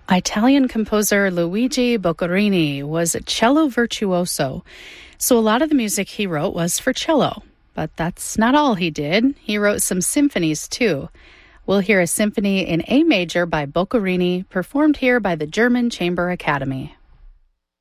Italian composer Luigi Boccherini was a cello virtuoso, so a lot of the music he wrote was for cello. But that's not all he did. He wrote some symphonies, too. We'll hear a symphony in A major by Boccherini, performed here by the German Chamber Academy.